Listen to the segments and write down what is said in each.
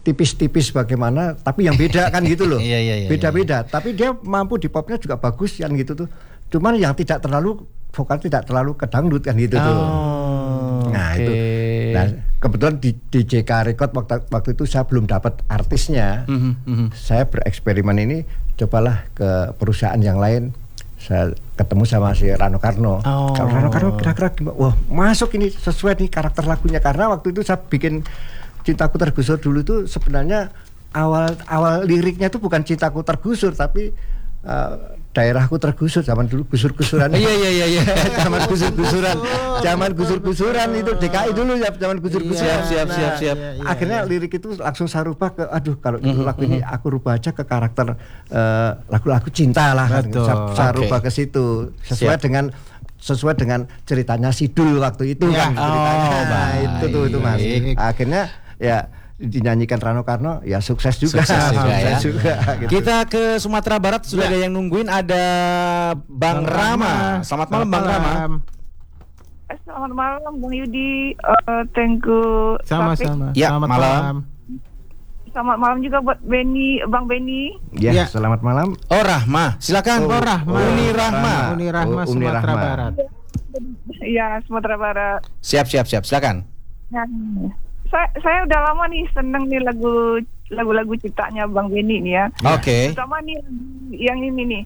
tipis-tipis bagaimana, tapi yang beda kan gitu loh. Iya. Beda-beda, tapi dia mampu di popnya juga bagus kan gitu tuh. Cuman yang tidak terlalu vokal tidak terlalu kedangdut kan gitu tuh. Nah itu. Nah kebetulan di JK Record waktu itu saya belum dapat artisnya. Saya bereksperimen ini, cobalah ke perusahaan yang lain. Saya ketemu sama si Rano Karno. Kalau Rano Karno kira-kira gimana? Wah masuk ini sesuai nih karakter lagunya, karena waktu itu saya bikin Cintaku Tergusur dulu itu sebenarnya awal liriknya itu bukan cintaku tergusur, tapi daerahku tergusur zaman dulu, gusur-gusuran. Iya. Zaman gusur-gusuran itu DKI dulu ya, zaman gusur-gusuran. Siap. Akhirnya lirik itu langsung saya rubah ke kalau lagu ini aku rubah aja ke karakter lagu-lagu cinta lah. Saya rubah ke situ sesuai dengan ceritanya Sidul waktu itu kan ceritanya. Itu Mas. Akhirnya ya dinyanyikan Rano Karno, ya sukses juga. Gitu. Kita ke Sumatera Barat, sudah ada yang nungguin, ada Bang Rama. Selamat malam Bang Rama. Selamat malam Bang Yudi, Tengku. Sama-sama. Ya, selamat malam. Selamat malam juga buat Bang Benny. Ya, selamat malam. Oh Rahma, silakan. Uni Rahma, Sumatera Barat. Iya, Sumatera Barat. Siap, silakan. Nah, saya udah lama nih seneng nih lagu-lagu ciptanya Bang Benny nih ya. Oke. Terutama nih yang ini nih.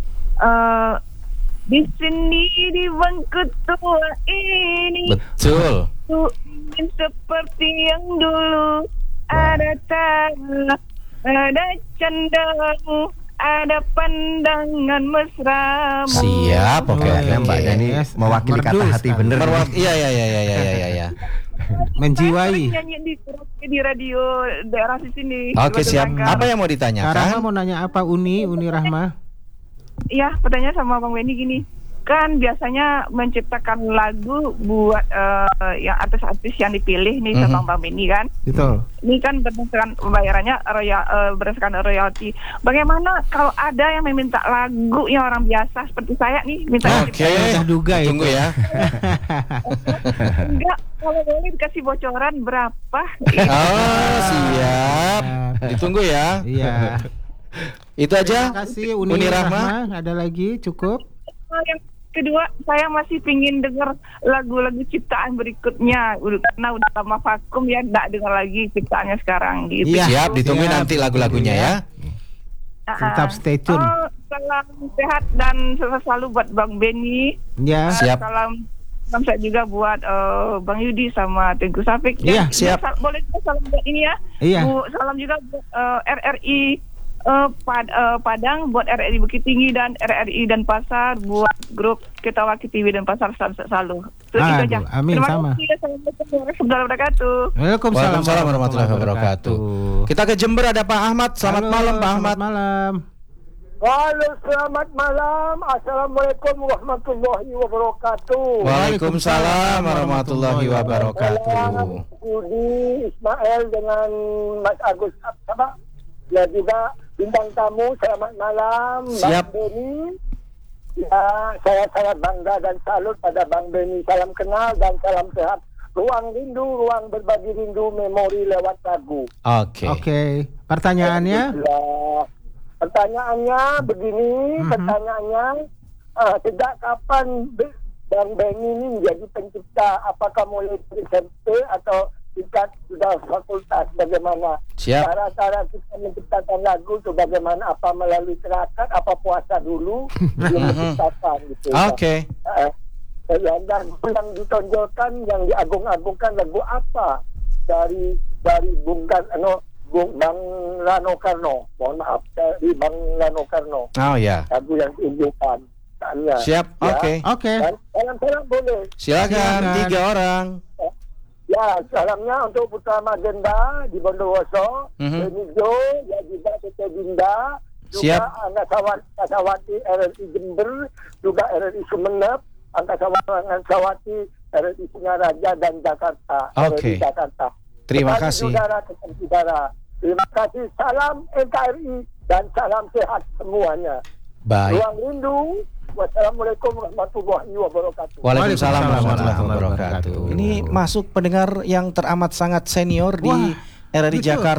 Di sini di bangku tua ini. Betul. Ku ingin seperti yang dulu. Ada tanah, ada candamu, ada pandangan mesra. Siap, oke. Mbak Yani mewakili kata hati bener. Iya. Menjiwai. Saya nyanyi di radio daerah di sini. Oke, siap. Apa yang mau ditanyakan? Rahma mau nanya apa? Uni Rahma? Iya, pertanyaan sama Bang Benny gini. Kan biasanya menciptakan lagu buat yang artis-artis yang dipilih nih sama Bang Benny kan. Betul. Ini kan berdasarkan pembayarannya berdasarkan royalti. Bagaimana kalau ada yang meminta lagu yang orang biasa seperti saya nih minta? Oke, duga tunggu ya. Enggak, kalau boleh dikasih bocoran berapa? Oh, siap. Ditunggu ya. Iya. Itu aja. Terima kasih Uni Rahma. Ada lagi cukup? Yang kedua, saya masih pingin dengar lagu-lagu ciptaan berikutnya karena udah lama vakum ya, nggak dengar lagi ciptaannya sekarang gitu. Iya, siap, ditunggu nanti lagu-lagunya ya. Tetap stay tune. Salam sehat dan sukses selalu buat Bang Benny. Ya. Siap. Salam saya juga buat Bang Yudi sama Tengku Safik. Iya, siap. Boleh juga salam buat ini ya. Iya. Salam juga buat RRI Padang, buat RRI Bukit Tinggi dan RRI Denpasar, buat grup Ketawa KTV Denpasar selalu. Itu aja. Amin. Sama. Assalamualaikum warahmatullahi wabarakatuh. Waalaikumsalam warahmatullahi wabarakatuh. Kita ke Jember, ada Pak Ahmad. Selamat malam Pak Ahmad. Selamat malam. Halo, selamat malam. Assalamualaikum warahmatullahi wabarakatuh. Waalaikumsalam warahmatullahi wabarakatuh. Budi Ismail dengan Mas Agus apa? Ya juga bintang tamu. Selamat malam. Siap. Bang Benny. Ya, saya sangat bangga dan salut pada Bang Benny. Salam kenal dan salam sehat. Ruang rindu, ruang berbagi rindu, memori lewat lagu. Oke. Pertanyaannya? Pertanyaannya begini, sejak kapan Bang Benny ini menjadi pencipta? Apakah mulai dari SMP atau tingkat sudah fakultas? Bagaimana? Siap. Cara-cara kita menciptakan lagu itu bagaimana? Apa melalui terakat? Apa puasa dulu belum menciptakan gitu? Oke. Yang ditonjolkan, yang diagung-agungkan lagu apa dari Bang Rano Karno, mohon maaf, dari Bang Rano Karno. Oh ya. Lagu yang diunjukkan. Siap, ya. Oke. Salam boleh. Silakan 3 orang. Ya, salamnya untuk Putra Magenda di Bondowoso, Benijo, ya juga Tete Dinda, juga Angkasawati RRI Jember, juga RRI Sumeneb, Angkasawati RRI Singaraja dan Jakarta. Oke. RRI Jakarta. Terima kasih. Saudara. Terima kasih. Salam NKRI dan salam sehat semuanya. Baik. Ruang rindu. Wassalamualaikum warahmatullahi wabarakatuh. Waalaikumsalam warahmatullahi wabarakatuh. Ini masuk pendengar yang teramat sangat senior di RRI Jakarta.